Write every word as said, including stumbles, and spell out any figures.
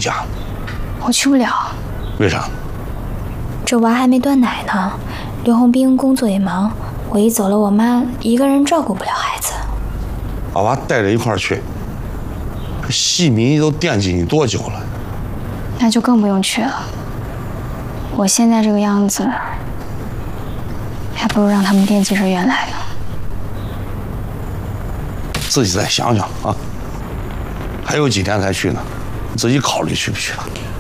家。 我去不了。 为啥？ 这娃还没断奶呢，刘洪兵工作也忙，我一走了，我妈一个人照顾不了孩子。 把娃带着一块儿去。细民都惦记你多久了？ 那就更不用去了。我现在这个样子，还不如让他们惦记着原来呢。 自己再想想啊，还有几天才去呢，你自己考虑去不去吧。